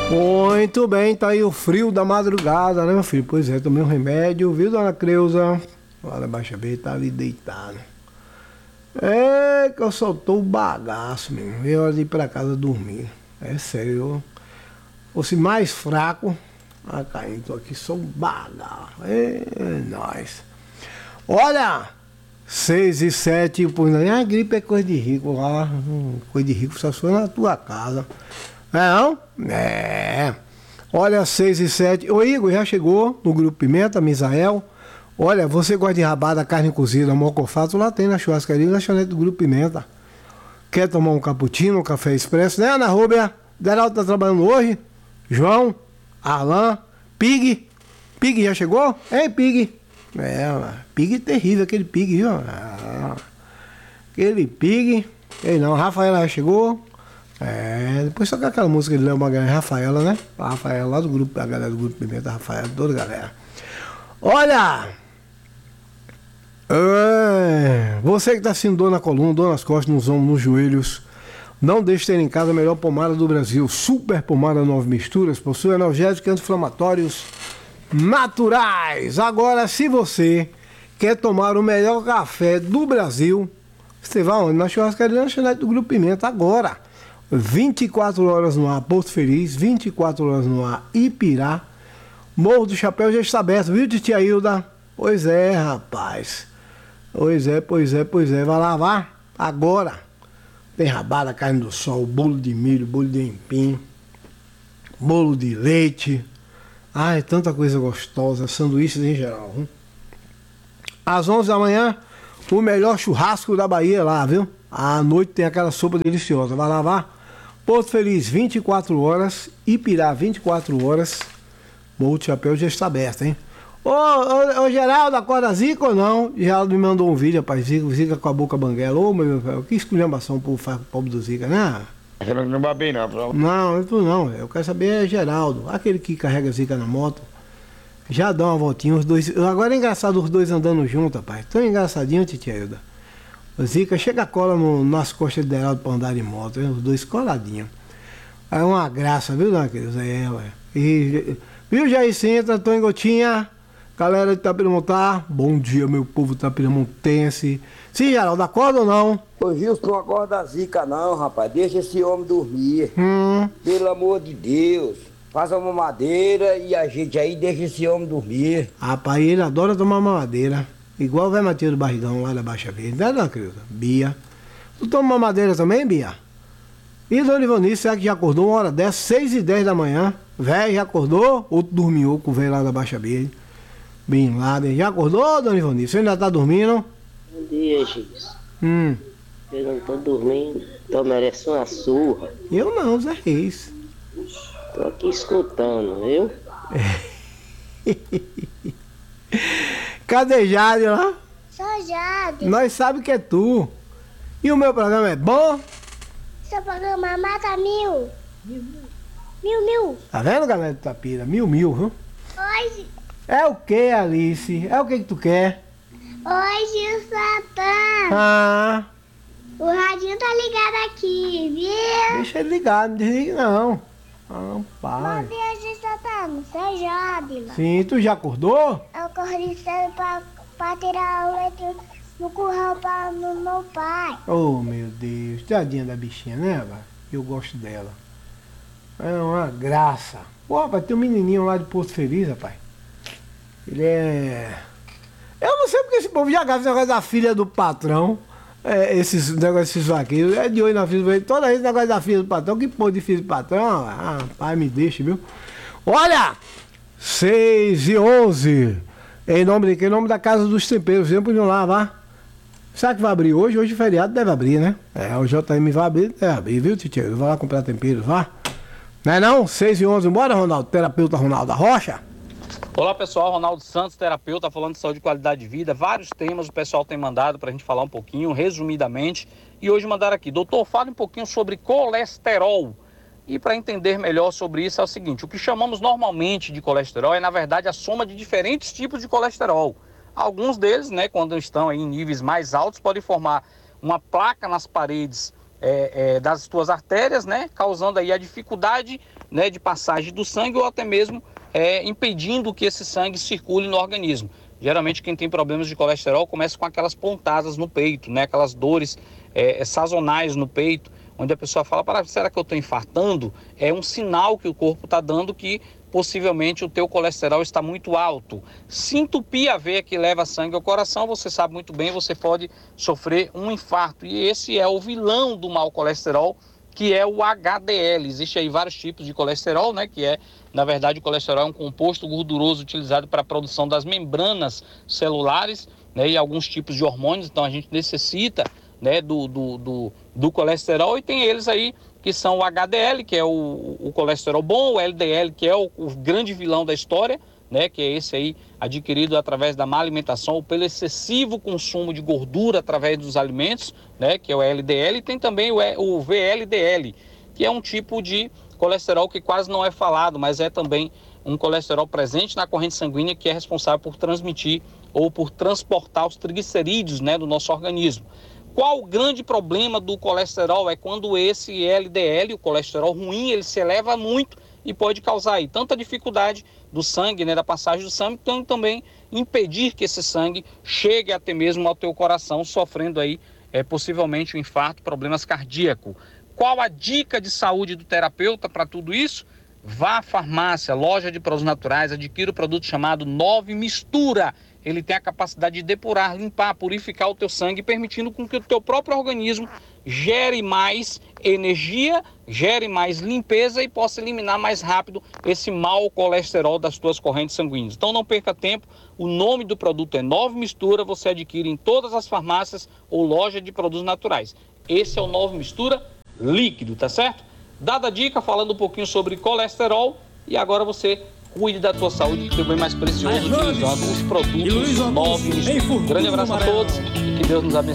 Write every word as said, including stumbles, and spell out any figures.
Muito bem, tá aí o frio da madrugada, né, meu filho? Pois é, tomei um remédio, viu, dona Creuza? Olha, baixa bem, tá ali deitado. É que eu soltou o bagaço mesmo. Eu ali pra casa dormir. É sério, eu fosse mais fraco. Ah, caindo, tô aqui, sou um bagaço. É, nóis. Olha! Seis e sete, pois não, a gripe é coisa de rico lá. Coisa de rico só se for na tua casa. É não? É. Olha, seis e sete. Ô Igor, já chegou no Grupo Pimenta, Misael. Olha, você gosta de rabada, carne cozida, mocofato, lá tem na churrascaria, na lanchonete do Grupo Pimenta. Quer tomar um cappuccino, um café expresso, né, Ana Rúbia? Deraldo tá trabalhando hoje? João, Arlan, Pig. Pig já chegou? Ei, Pig. É, Pig terrível, aquele Pig, viu? Ah, aquele Pig. Ei, não, Rafaela já chegou. É, depois só com aquela música de Léo Magalhães, Rafaela, né? A Rafaela lá do grupo, a galera do Grupo Pimenta, Rafaela, toda a galera. Olha! É, você que está sentindo dor na coluna, dor nas costas, nos ombros, nos joelhos, não deixe de ter em casa a melhor pomada do Brasil. Super Pomada Nove Misturas, possui analgésicos e anti-inflamatórios naturais. Agora, se você quer tomar o melhor café do Brasil, você vai onde? Na churrascaria na lanchonete do Grupo Pimenta, agora. vinte e quatro horas no ar, Porto Feliz, vinte e quatro horas no ar, Ipirá. Morro do Chapéu já está aberto, viu, titia Hilda? Pois é, rapaz. Pois é, pois é, pois é. Vai lá, vá. Agora. Tem rabada, carne do sol, bolo de milho, bolo de empim, bolo de leite. Ai, tanta coisa gostosa, sanduíches em geral. Viu? Às onze da manhã, o melhor churrasco da Bahia lá, viu? À noite tem aquela sopa deliciosa. Vai lá, vá. Porto Feliz, vinte e quatro horas. Ipirá, vinte e quatro horas. Morro do Chapéu já está aberto, hein? Ô, ô, ô Geraldo, acorda Zica ou não? Geraldo me mandou um vídeo, rapaz. Zica, Zica com a boca banguela. Ô, meu velho, que esculhambação o povo faz com o pobre do Zica, né? Eu não babei não, pra... Não, tu não, eu quero saber é Geraldo, aquele que carrega Zica na moto. Já dá uma voltinha, os dois. Agora é engraçado os dois andando juntos, rapaz. Tão engraçadinho, titia Hilda. O Zica chega a cola no, nas costas de Geraldo pra andar de moto, hein? Os dois coladinhos. É uma graça, viu, dona Creuza? É, ué. E, viu, Jair Sintra, tô em Gotinha. Galera de Itapiramontar, bom dia, meu povo itapiramontense. Sim, Geraldo, acorda ou não? Ô Gilson, não acorda a Zica não, rapaz. Deixa esse homem dormir. Hum. Pelo amor de Deus. Faz uma mamadeira e a gente aí deixa esse homem dormir. Rapaz, ele adora tomar mamadeira. Igual o velho Matheus do Barrigão lá da Baixa Verde. Não é, dona Creuza? Bia. Tu toma mamadeira também, Bia? E Dona Ivanice, será que já acordou uma hora dessa, seis e dez da manhã? Velho, já acordou? Outro dormiu com o velho lá da Baixa Verde. Bin Laden. Já acordou, Dona Ivanice? Você ainda tá dormindo? Bom dia, Gis. Hum. Eu não tô dormindo. Tô merecendo uma surra. Eu não, Zé Reis. Tô aqui escutando, viu? Cadê Jade lá? Sou Jade. Nós sabemos que é tu. E o meu programa é bom? Seu programa mata mil. Mil, mil. Tá vendo, galera de Tapira? Mil, mil, viu? Oi, É o que, Alice? É o que que tu quer? oi, Gil Satã. Ah, O radinho tá ligado aqui, viu? deixa ele ligado, não desligue não. Ah, Bom pai. dia, Gil Satã. Sou Jade. Sim, tu já acordou? Eu corri cedo pra, pra tirar o leite no curral para no meu pai. Oh, meu Deus. Tadinha da bichinha, né, velho? Eu gosto dela. É uma graça. Pô, rapaz, tem um menininho lá de Porto Feliz, rapaz. Ele é... Eu não sei porque esse povo já gasta esse negócio da filha do patrão. É, esses negócios desses vaqueiros. É de olho na filha do patrão. Toda vez negócio da filha do patrão. Que porra de filha do patrão? Ah, pai, me deixa, viu? Olha! seis e onze. Em nome de quem? Em nome da Casa dos Temperos. Sempre podiam lá, vá. Será que vai abrir hoje? Hoje feriado deve abrir, né? É, o J M vai abrir, deve abrir, viu, titio? Vai lá comprar temperos, vá. Não é não? seis e onze. Bora, Ronaldo. Terapeuta Ronaldo da Rocha. Olá pessoal, Ronaldo Santos, terapeuta, falando de saúde e qualidade de vida. Vários temas o pessoal tem mandado para a gente falar um pouquinho, resumidamente. E hoje mandaram aqui, doutor, fale um pouquinho sobre colesterol. E para entender melhor sobre isso é o seguinte, o que chamamos normalmente de colesterol é na verdade a soma de diferentes tipos de colesterol. Alguns deles, né, quando estão aí em níveis mais altos, podem formar uma placa nas paredes é, é, das tuas artérias, né, causando aí a dificuldade, né, de passagem do sangue ou até mesmo é, impedindo que esse sangue circule no organismo. Geralmente quem tem problemas de colesterol começa com aquelas pontadas no peito, né, aquelas dores é, sazonais no peito, onde a pessoa fala, para, será que eu estou infartando? É um sinal que o corpo está dando que possivelmente o teu colesterol está muito alto. Se entupir a veia que leva sangue ao coração, você sabe muito bem, você pode sofrer um infarto. E esse é o vilão do mau colesterol, que é o H D L. Existe aí vários tipos de colesterol, né? Que é, na verdade, o colesterol é um composto gorduroso utilizado para a produção das membranas celulares, né? E alguns tipos de hormônios, então a gente necessita, né, do, do, do, do colesterol, e tem eles aí que são o H D L, que é o, o colesterol bom, o L D L, que é o, o grande vilão da história, né, que é esse aí adquirido através da má alimentação ou pelo excessivo consumo de gordura através dos alimentos, né, que é o L D L, e tem também o, o V L D L, que é um tipo de colesterol que quase não é falado, mas é também um colesterol presente na corrente sanguínea que é responsável por transmitir ou por transportar os triglicerídeos, né, do nosso organismo. Qual o grande problema do colesterol? É quando esse L D L, o colesterol ruim, ele se eleva muito e pode causar aí tanta dificuldade do sangue, né, da passagem do sangue, então também impedir que esse sangue chegue até mesmo ao teu coração, sofrendo aí é, possivelmente um infarto, problemas cardíacos. Qual a dica de saúde do terapeuta para tudo isso? Vá à farmácia, loja de produtos naturais, adquira o produto chamado nove mistura. Ele tem a capacidade de depurar, limpar, purificar o teu sangue, permitindo com que o teu próprio organismo gere mais energia, gere mais limpeza e possa eliminar mais rápido esse mau colesterol das tuas correntes sanguíneas. Então não perca tempo, o nome do produto é nove mistura, você adquire em todas as farmácias ou loja de produtos naturais. Esse é o nove mistura líquido, tá certo? Dada a dica, falando um pouquinho sobre colesterol, e agora você cuide da tua saúde, que é o bem mais precioso, utilizando os produtos nove mistura. Um grande abraço a todos e que Deus nos abençoe.